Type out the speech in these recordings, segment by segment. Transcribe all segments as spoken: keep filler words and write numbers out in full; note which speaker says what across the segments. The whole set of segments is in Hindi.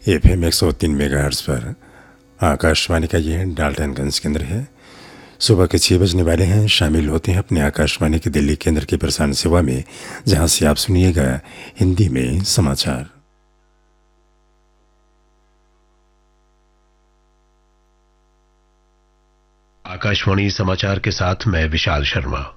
Speaker 1: एफ एम एक सौ तीन मेगाहर्ट्ज़ पर आकाशवाणी का ये डाल्टनगंज केंद्र है। सुबह के छः बजने वाले हैं। शामिल होते हैं अपने आकाशवाणी के दिल्ली केंद्र की प्रसारण सेवा में, जहां से आप सुनिएगा हिंदी में समाचार।
Speaker 2: आकाशवाणी समाचार के साथ मैं विशाल शर्मा।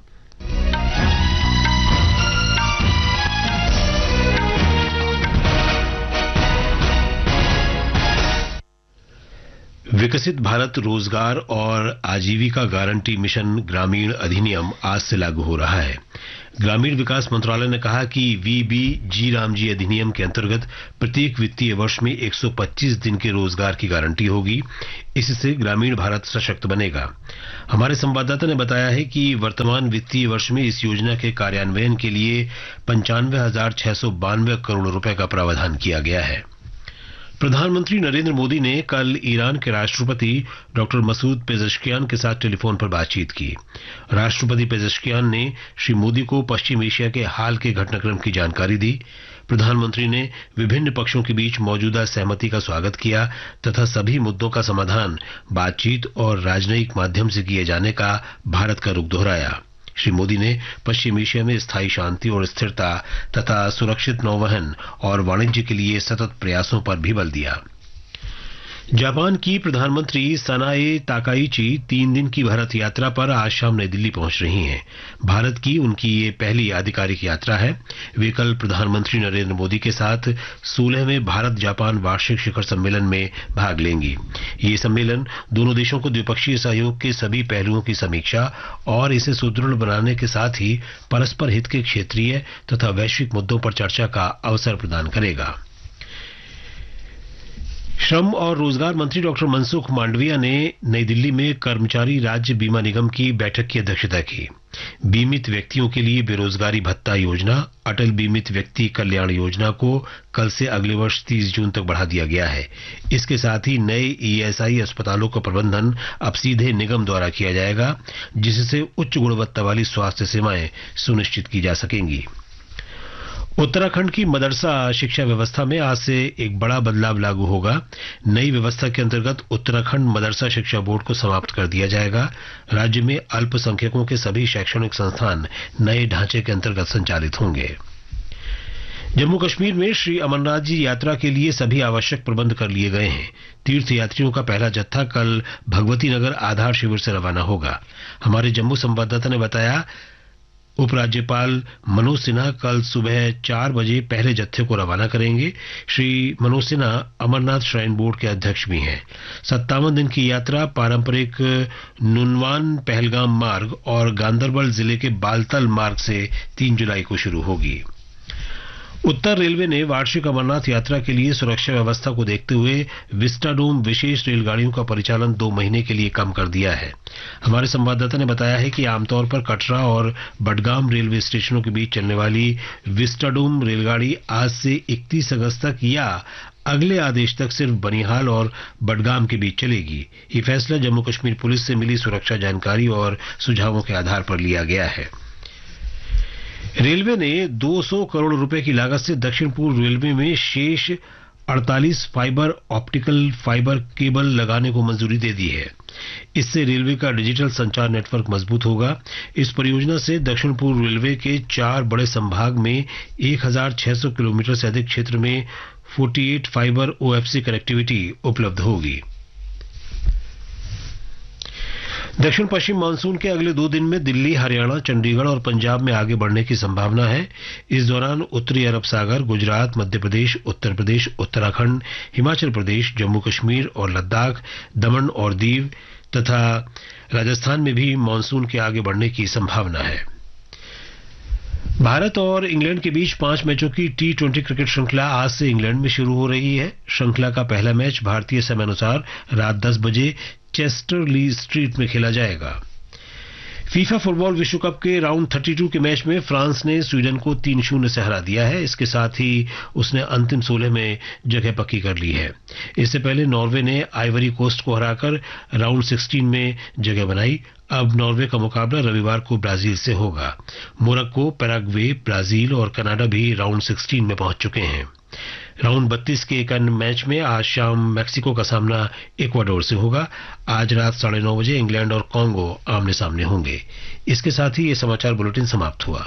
Speaker 2: विकसित भारत रोजगार और आजीविका गारंटी मिशन ग्रामीण अधिनियम आज से लागू हो रहा है। ग्रामीण विकास मंत्रालय ने कहा कि वीबी जी रामजी अधिनियम के अंतर्गत प्रत्येक वित्तीय वर्ष में एक सौ पच्चीस दिन के रोजगार की गारंटी होगी। इससे ग्रामीण भारत सशक्त बनेगा। हमारे संवाददाता ने बताया है कि वर्तमान वित्तीय वर्ष में इस योजना के कार्यान्वयन के लिए पंचानवे हजार छह सौ बानवे करोड़ रुपए का प्रावधान किया गया है। प्रधानमंत्री नरेंद्र मोदी ने कल ईरान के राष्ट्रपति डॉक्टर मसूद पेजेश्कियान के साथ टेलीफोन पर बातचीत की। राष्ट्रपति पेजेश्कियान ने श्री मोदी को पश्चिम एशिया के हाल के घटनाक्रम की जानकारी दी। प्रधानमंत्री ने विभिन्न पक्षों के बीच मौजूदा सहमति का स्वागत किया तथा सभी मुद्दों का समाधान बातचीत और राजनयिक माध्यम से किए जाने का भारत का रुख दोहराया। श्री मोदी ने पश्चिम एशिया में स्थायी शांति और स्थिरता तथा सुरक्षित नौवहन और वाणिज्य के लिए सतत प्रयासों पर भी बल दिया। जापान की प्रधानमंत्री सनाए ताकाइची तीन दिन की भारत यात्रा पर आज शाम नई दिल्ली पहुंच रही हैं। भारत की उनकी ये पहली आधिकारिक यात्रा है। वे कल प्रधानमंत्री नरेंद्र मोदी के साथ सोलहवें भारत जापान वार्षिक शिखर सम्मेलन में भाग लेंगी। ये सम्मेलन दोनों देशों को द्विपक्षीय सहयोग के सभी पहलुओं की समीक्षा और इसे सुदृढ़ बनाने के साथ ही परस्पर हित के क्षेत्रीय तथा वैश्विक मुद्दों पर चर्चा का अवसर प्रदान करेगा। श्रम और रोजगार मंत्री डॉक्टर मनसुख मांडविया ने नई दिल्ली में कर्मचारी राज्य बीमा निगम की बैठक की अध्यक्षता की। बीमित व्यक्तियों के लिए बेरोजगारी भत्ता योजना अटल बीमित व्यक्ति कल्याण योजना को कल से अगले वर्ष तीस जून तक बढ़ा दिया गया है। इसके साथ ही नए ईएसआई अस्पतालों का प्रबंधन अब सीधे निगम द्वारा किया जाएगा, जिससे उच्च गुणवत्ता वाली स्वास्थ्य सेवाएं सुनिश्चित की जा सकेंगी। उत्तराखंड की मदरसा शिक्षा व्यवस्था में आज से एक बड़ा बदलाव लागू होगा। नई व्यवस्था के अंतर्गत उत्तराखंड मदरसा शिक्षा बोर्ड को समाप्त कर दिया जाएगा। राज्य में अल्पसंख्यकों के सभी शैक्षणिक संस्थान नए ढांचे के अंतर्गत संचालित होंगे। जम्मू कश्मीर में श्री अमरनाथ जी यात्रा के लिए सभी आवश्यक प्रबंध कर लिए गए हैं। तीर्थ यात्रियों का पहला जत्था कल भगवती नगर आधार शिविर से रवाना होगा। हमारे जम्मू संवाददाता ने बताया, उपराज्यपाल मनोज सिन्हा कल सुबह चार बजे पहले जत्थे को रवाना करेंगे। श्री मनोज सिन्हा अमरनाथ श्राइन बोर्ड के अध्यक्ष भी हैं। सत्तावन दिन की यात्रा पारंपरिक नुनवान पहलगाम मार्ग और गांदरबल जिले के बालतल मार्ग से तीन जुलाई को शुरू होगी। उत्तर रेलवे ने वार्षिक अमरनाथ यात्रा के लिए सुरक्षा व्यवस्था को देखते हुए विस्टाडोम विशेष रेलगाड़ियों का परिचालन दो महीने के लिए कम कर दिया है। हमारे संवाददाता ने बताया है कि आमतौर पर कटरा और बडगाम रेलवे स्टेशनों के बीच चलने वाली विस्टाडोम रेलगाड़ी आज से इकतीस अगस्त तक या अगले आदेश तक सिर्फ बनिहाल और बडगाम के बीच चलेगी। ये फैसला जम्मू कश्मीर पुलिस से मिली सुरक्षा जानकारी और सुझावों के आधार पर लिया गया है। रेलवे ने दो सौ करोड़ रुपए की लागत से दक्षिण पूर्व रेलवे में शेष अड़तालीस फाइबर ऑप्टिकल फाइबर केबल लगाने को मंजूरी दे दी है। इससे रेलवे का डिजिटल संचार नेटवर्क मजबूत होगा। इस परियोजना से दक्षिण पूर्व रेलवे के चार बड़े संभाग में एक हजार छह सौ किलोमीटर से अधिक क्षेत्र में अड़तालीस फाइबर ओएफसी कनेक्टिविटी उपलब्ध होगी। दक्षिण पश्चिम मानसून के अगले दो दिन में दिल्ली, हरियाणा, चंडीगढ़ और पंजाब में आगे बढ़ने की संभावना है। इस दौरान उत्तरी अरब सागर, गुजरात, मध्य प्रदेश, उत्तर प्रदेश, उत्तराखंड, हिमाचल प्रदेश, जम्मू कश्मीर और लद्दाख, दमन और दीव तथा राजस्थान में भी मानसून के आगे बढ़ने की संभावना है। भारत और इंग्लैंड के बीच पांच मैचों की टी ट्वेंटी क्रिकेट श्रृंखला आज से इंग्लैंड में शुरू हो रही है। श्रृंखला का पहला मैच भारतीय समयानुसार रात दस बजे चेस्टर ली स्ट्रीट में खेला जाएगा। फीफा फुटबॉल विश्व कप के राउंड बत्तीस के मैच में फ्रांस ने स्वीडन को तीन शून्य से हरा दिया है। इसके साथ ही उसने अंतिम सोलह में जगह पक्की कर ली है। इससे पहले नॉर्वे ने आइवरी कोस्ट को हराकर राउंड सोलह में जगह बनाई। अब नॉर्वे का मुकाबला रविवार को ब्राजील से होगा। मोरक्को, पैराग्वे, ब्राजील और कनाडा भी राउंड सोलह में पहुंच चुके हैं। राउंड बत्तीस के एक अन्य मैच में आज शाम मैक्सिको का सामना इक्वाडोर से होगा। आज रात साढ़े नौ बजे इंग्लैंड और कॉन्गो आमने सामने होंगे। इसके साथ ही ये समाचार बुलेटिन समाप्त हुआ।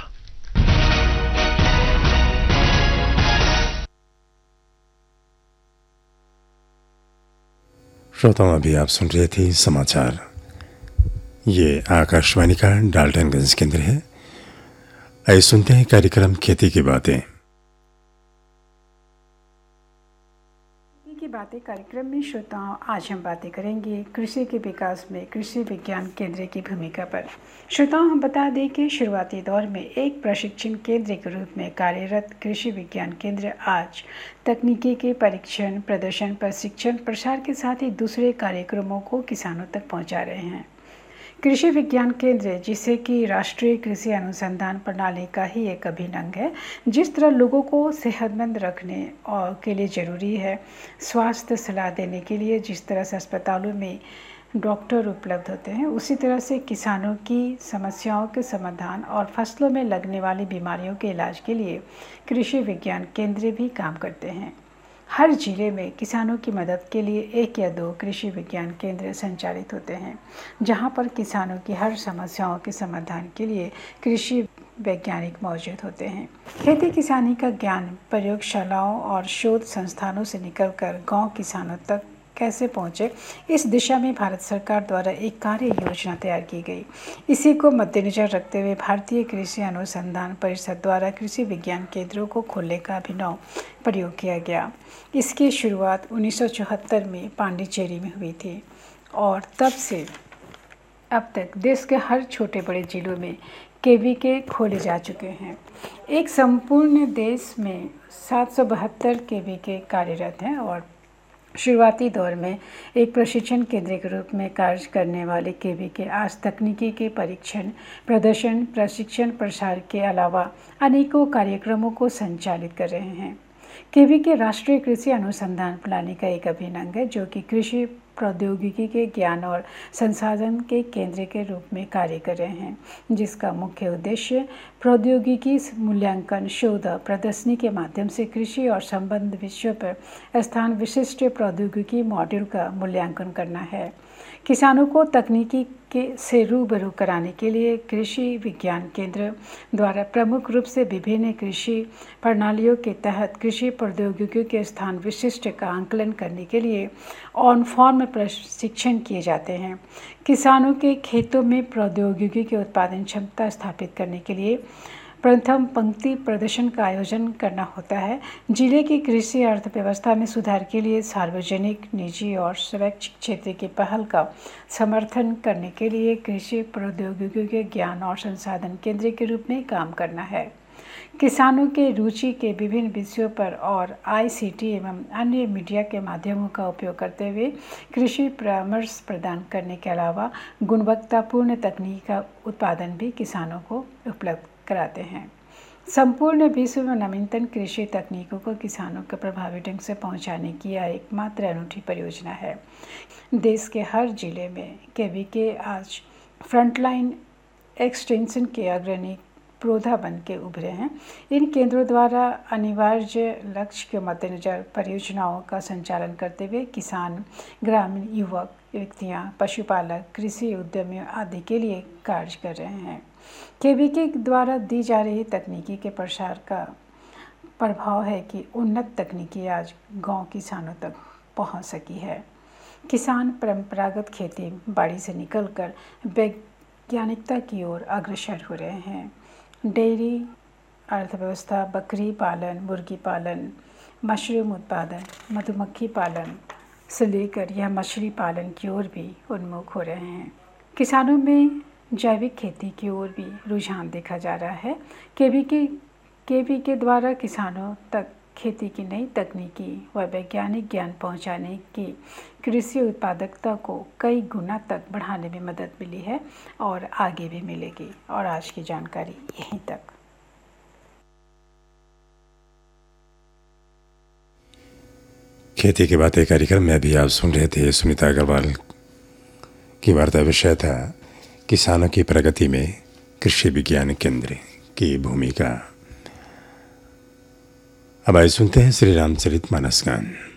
Speaker 1: श्रोताओं, अभी आप सुन रहे थे समाचार। ये आकाशवाणी का डाल्टनगंज केंद्र है। आइए सुनते हैं कार्यक्रम खेती की बातें।
Speaker 3: खेती की बातें कार्यक्रम में श्रोताओं, आज हम बातें करेंगे कृषि के विकास में कृषि विज्ञान केंद्र की भूमिका पर। श्रोताओं, हम बता दें कि शुरुआती दौर में एक प्रशिक्षण केंद्र के रूप में कार्यरत कृषि विज्ञान केंद्र आज तकनीकी के परीक्षण, प्रदर्शन, प्रशिक्षण, प्रसार के साथ ही दूसरे कार्यक्रमों को किसानों तक पहुंचा रहे हैं। कृषि विज्ञान केंद्र, जिसे कि राष्ट्रीय कृषि अनुसंधान प्रणाली का ही एक अभिन्न अंग है, जिस तरह लोगों को सेहतमंद रखने और के लिए ज़रूरी है, स्वास्थ्य सलाह देने के लिए जिस तरह से अस्पतालों में डॉक्टर उपलब्ध होते हैं, उसी तरह से किसानों की समस्याओं के समाधान और फसलों में लगने वाली बीमारियों के इलाज के लिए कृषि विज्ञान केंद्र भी काम करते हैं। हर जिले में किसानों की मदद के लिए एक या दो कृषि विज्ञान केंद्र संचालित होते हैं, जहां पर किसानों की हर समस्याओं के समाधान के लिए कृषि वैज्ञानिक मौजूद होते हैं। खेती किसानी का ज्ञान प्रयोगशालाओं और शोध संस्थानों से निकलकर गांव किसानों तक कैसे पहुंचे, इस दिशा में भारत सरकार द्वारा एक कार्य योजना तैयार की गई। इसी को मद्देनजर रखते हुए भारतीय कृषि अनुसंधान परिषद द्वारा कृषि विज्ञान केंद्रों को खोलने का अभिनव प्रयोग किया गया। इसकी शुरुआत उन्नीस सौ चौहत्तर में पांडिचेरी में हुई थी और तब से अब तक देश के हर छोटे बड़े जिलों में केवीके खोले जा चुके हैं। एक संपूर्ण देश में सात सौ बहत्तर केवीके कार्यरत हैं और शुरुआती दौर में एक प्रशिक्षण केंद्र के रूप में कार्य करने वाले केवीके आज तकनीकी के परीक्षण, प्रदर्शन, प्रशिक्षण, प्रसार के अलावा अनेकों कार्यक्रमों को संचालित कर रहे हैं। केवीके राष्ट्रीय कृषि अनुसंधान प्रणाली का एक अभिन्न अंग है, जो कि कृषि प्रौद्योगिकी के ज्ञान और संसाधन के केंद्र के रूप में कार्य कर रहे हैं, जिसका मुख्य उद्देश्य प्रौद्योगिकी मूल्यांकन, शोध, प्रदर्शनी के माध्यम से कृषि और संबद्ध विषयों पर स्थान विशिष्ट प्रौद्योगिकी मॉड्यूल का मूल्यांकन करना है। किसानों को तकनीकी के से रूबरू कराने के लिए कृषि विज्ञान केंद्र द्वारा प्रमुख रूप से विभिन्न कृषि प्रणालियों के तहत कृषि प्रौद्योगिकी के स्थान विशिष्ट का आंकलन करने के लिए ऑन फॉर्म प्रशिक्षण किए जाते हैं। किसानों के खेतों में प्रौद्योगिकी के उत्पादन क्षमता स्थापित करने के लिए प्रथम पंक्ति प्रदर्शन का आयोजन करना होता है। जिले की कृषि अर्थव्यवस्था में सुधार के लिए सार्वजनिक, निजी और स्वैच्छिक क्षेत्र की पहल का समर्थन करने के लिए कृषि प्रौद्योगिकी के ज्ञान और संसाधन केंद्र के रूप में काम करना है। किसानों के रुचि के विभिन्न विषयों पर और आई सी टी एवं अन्य मीडिया के माध्यमों का उपयोग करते हुए कृषि परामर्श प्रदान करने के अलावा गुणवत्तापूर्ण तकनीक का उत्पादन भी किसानों को उपलब्ध कराते हैं। संपूर्ण विश्व में नवीनतम कृषि तकनीकों को किसानों को प्रभावी ढंग से पहुंचाने की यह एकमात्र अनूठी परियोजना है। देश के हर जिले में केवीके आज फ्रंटलाइन एक्सटेंशन के अग्रणी प्रोधा बन के उभरे हैं। इन केंद्रों द्वारा अनिवार्य लक्ष्य के मद्देनजर परियोजनाओं का संचालन करते हुए किसान, ग्रामीण, युवक, व्यक्तियां, पशुपालक, कृषि उद्यमी आदि के लिए कार्य कर रहे हैं। केवीके द्वारा दी जा रही तकनीकी के प्रसार का प्रभाव है कि उन्नत तकनीकी आज गांव किसानों तक पहुंच सकी है। किसान परंपरागत खेती बाड़ी से निकलकर वैज्ञानिकता की ओर अग्रसर हो रहे हैं। डेयरी अर्थव्यवस्था, बकरी पालन, मुर्गी पालन, मशरूम उत्पादन, मधुमक्खी पालन से लेकर यह मछली पालन की ओर भी उन्मुख हो रहे हैं। किसानों में जैविक खेती की ओर भी रुझान देखा जा रहा है। केवीके केवीके द्वारा किसानों तक खेती की नई तकनीकी व वैज्ञानिक ज्ञान पहुंचाने की कृषि उत्पादकता को कई गुना तक बढ़ाने में मदद मिली है और आगे भी मिलेगी। और आज की जानकारी यहीं तक।
Speaker 1: खेती की बातें कार्यक्रम में भी आप सुन रहे थे सुनीता अग्रवाल की वार्ता। विषय था किसानों की प्रगति में कृषि विज्ञान केंद्र की भूमिका। अब आइए सुनते हैं श्री रामचरित मानस गान।